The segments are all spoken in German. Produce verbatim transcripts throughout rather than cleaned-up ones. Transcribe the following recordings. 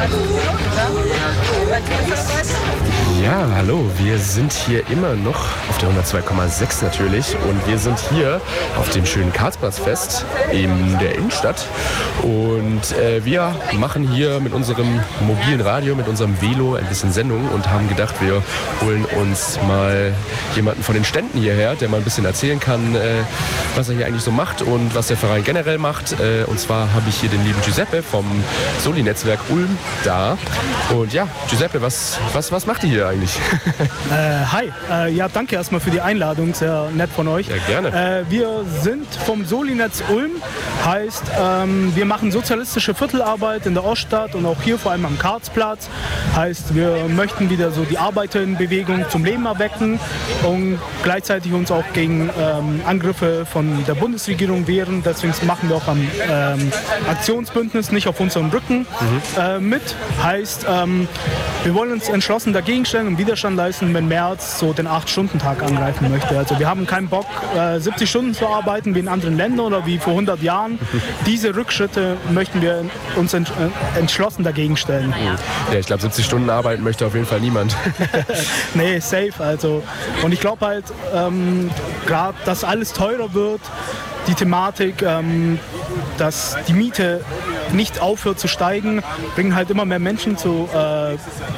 Ja, hallo, wir sind hier immer noch auf der hundertzwei Komma sechs natürlich und wir sind hier auf dem schönen Karlsplatzfest in der Innenstadt und äh, wir machen hier mit unserem mobilen Radio, mit unserem Velo ein bisschen Sendung und haben gedacht, wir holen uns mal jemanden von den Ständen hierher, der mal ein bisschen erzählen kann, äh, was er hier eigentlich so macht und was der Verein generell macht. Äh, und zwar habe ich hier den lieben Giuseppe vom Soli-Netzwerk Ulm da. Und ja, Giuseppe, was, was, was macht ihr hier eigentlich? äh, hi, äh, ja danke erstmal für die Einladung, sehr nett von euch. Ja, gerne. Äh, wir sind vom Soli-Netz Ulm, heißt ähm, wir machen sozialistische Viertelarbeit in der Oststadt und auch hier vor allem am Karlsplatz. Heißt, wir möchten wieder so die Arbeiterinnenbewegung zum Leben erwecken und gleichzeitig uns auch gegen ähm, Angriffe von der Bundesregierung wehren. Deswegen machen wir auch am ähm, Aktionsbündnis nicht auf unserem Rücken mhm. äh, mit. Heißt, ähm, wir wollen uns entschlossen dagegen stellen und Widerstand leisten, wenn Merz so den acht-Stunden-Tag angreifen möchte. Also wir haben keinen Bock, äh, siebzig Stunden zu arbeiten wie in anderen Ländern oder wie vor hundert Jahren. Diese Rückschritte möchten wir uns ent- entschlossen dagegen stellen. Ja, ich glaube, siebzig Stunden arbeiten möchte auf jeden Fall niemand. Nee, safe. Also. Und ich glaube halt, ähm, gerade, dass alles teurer wird, die Thematik, ähm, dass die Miete nicht aufhört zu steigen, bringen halt immer mehr Menschen zu äh,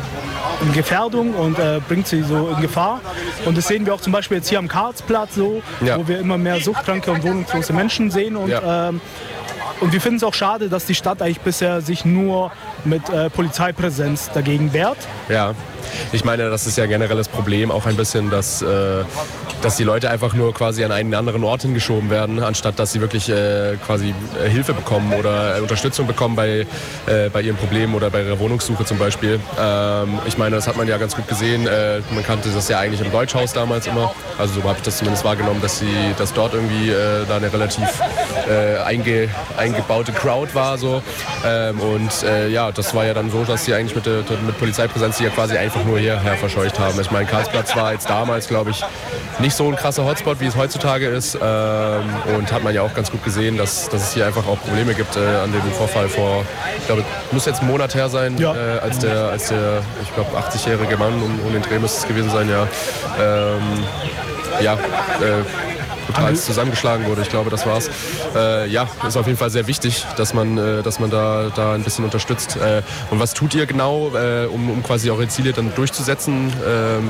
in Gefährdung und äh, bringt sie so in Gefahr. Und das sehen wir auch zum Beispiel jetzt hier am Karlsplatz so, ja. wo wir immer mehr suchtkranke und wohnungslose Menschen sehen. Und, ja. ähm, und wir finden es auch schade, dass die Stadt eigentlich bisher sich nur mit äh, Polizeipräsenz dagegen wehrt. Ja, ich meine, das ist ja generell das Problem auch ein bisschen, dass, äh, dass die Leute einfach nur quasi an einen anderen Ort hingeschoben werden, anstatt dass sie wirklich äh, quasi äh, Hilfe bekommen oder äh, Unterstützung bekommen bei, äh, bei ihren Problemen oder bei ihrer Wohnungssuche zum Beispiel. Ähm, ich meine, das hat man ja ganz gut gesehen. Äh, man kannte das ja eigentlich im Deutschhaus damals immer. Also so habe ich das zumindest wahrgenommen, dass, sie, dass dort irgendwie äh, da eine relativ äh, einge, eingebaute Crowd war. So. Ähm, und äh, ja, das war ja dann so, dass sie eigentlich mit, der, mit Polizeipräsenz die ja quasi einfach nur hierher verscheucht haben. Ich meine, Karlsplatz war jetzt damals, glaube ich, nicht so ein krasser Hotspot, wie es heutzutage ist. Ähm, und hat man ja auch ganz gut gesehen, dass, dass es hier einfach auch Probleme gibt äh, an dem Vorfall vor, ich glaube, muss jetzt ein Monat her sein, ja. äh, als, der, als der, ich glaube, achtzigjährige Mann, um, um den Dreh müsste es gewesen sein, ja, ähm, ja, äh, brutal zusammengeschlagen wurde. Ich glaube, das war's. Äh, ja, ist auf jeden Fall sehr wichtig, dass man, äh, dass man da, da ein bisschen unterstützt. Äh, und was tut ihr genau, äh, um, um quasi eure Ziele dann durchzusetzen ähm,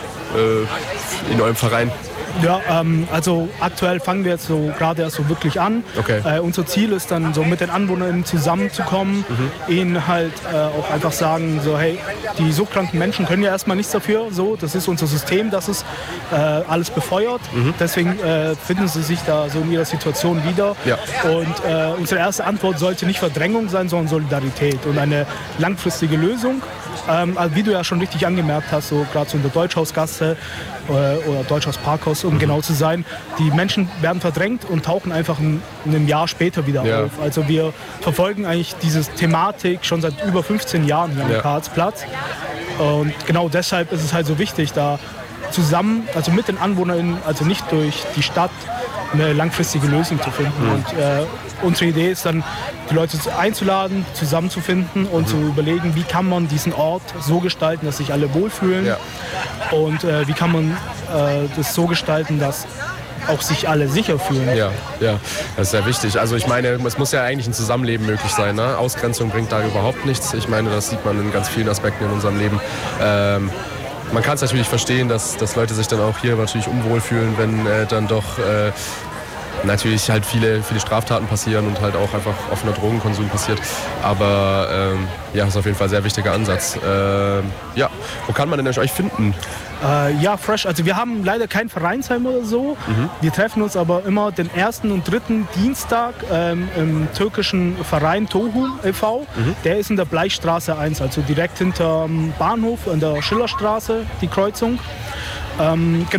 äh, in eurem Verein? Ja, ähm, also aktuell fangen wir jetzt so gerade erst so wirklich an. Okay. Äh, unser Ziel ist dann so mit den AnwohnerInnen zusammenzukommen, mhm. ihnen halt äh, auch einfach sagen, so hey, die suchtkranken Menschen können ja erstmal nichts dafür, so, das ist unser System, das es äh, alles befeuert. Mhm. Deswegen äh, finden sie sich da so in ihrer Situation wieder. Ja. Und äh, unsere erste Antwort sollte nicht Verdrängung sein, sondern Solidarität und eine langfristige Lösung. Ähm, also wie du ja schon richtig angemerkt hast, so gerade so in der Deutschhausgasse äh, oder Deutschhaus Parkhaus, um mhm. genau zu sein, die Menschen werden verdrängt und tauchen einfach in, in einem Jahr später wieder ja. auf. Also wir verfolgen eigentlich diese Thematik schon seit über fünfzehn Jahren hier am ja. Karlsplatz. Und genau deshalb ist es halt so wichtig, da zusammen, also mit den AnwohnerInnen, also nicht durch die Stadt, eine langfristige Lösung zu finden. Mhm. Und äh, unsere Idee ist dann, die Leute einzuladen, zusammenzufinden und mhm. zu überlegen, wie kann man diesen Ort so gestalten, dass sich alle wohlfühlen. Ja. Und äh, wie kann man äh, das so gestalten, dass auch sich alle sicher fühlen. Ja, ja, das ist sehr wichtig. Also ich meine, es muss ja eigentlich ein Zusammenleben möglich sein. Ne? Ausgrenzung bringt da überhaupt nichts. Ich meine, das sieht man in ganz vielen Aspekten in unserem Leben. Ähm, Man kann es natürlich verstehen, dass, dass Leute sich dann auch hier natürlich unwohl fühlen, wenn äh, dann doch äh, natürlich halt viele, viele Straftaten passieren und halt auch einfach offener Drogenkonsum passiert. Aber ähm, ja, das ist auf jeden Fall ein sehr wichtiger Ansatz. Ähm, ja, wo kann man denn euch finden? Äh, ja, Fresh. Also wir haben leider kein Vereinsheim oder so. Mhm. Wir treffen uns aber immer den ersten und dritten Dienstag ähm, im türkischen Verein Tohu e V. Mhm. Der ist in der Bleichstraße eins, also direkt hinterm Bahnhof an der Schillerstraße, die Kreuzung. Ähm,